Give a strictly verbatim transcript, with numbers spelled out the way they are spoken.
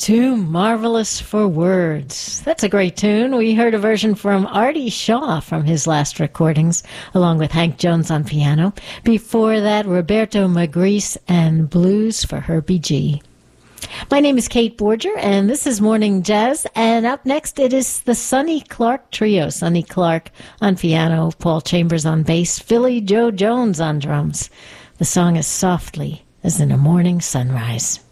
Too Marvelous for Words. That's a great tune. We heard a version from Artie Shaw from his last recordings, along with Hank Jones on piano. Before that, Roberto Magritte and Blues for Herbie G. My name is Kate Borger, and this is Morning Jazz. And up next, it is the Sonny Clark Trio. Sonny Clark on piano, Paul Chambers on bass, Philly Joe Jones on drums. The song is Softly as in a Morning Sunrise.